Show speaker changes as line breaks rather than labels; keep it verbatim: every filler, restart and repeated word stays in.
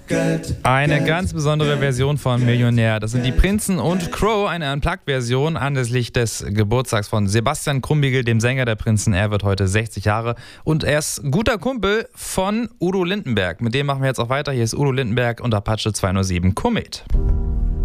Geld.
Eine
Geld,
ganz besondere
Geld,
Version von
Geld,
Millionär. Das sind die
Geld,
Prinzen und Crow, eine Unplugged-Version anlässlich des Geburtstags von Sebastian Krumbiegel, dem Sänger der Prinzen. Er wird heute sechzig Jahre und er ist guter Kumpel von Udo Lindenberg. Mit dem machen wir jetzt auch weiter. Hier ist Udo Lindenberg und Apache zweihundertsieben Komet.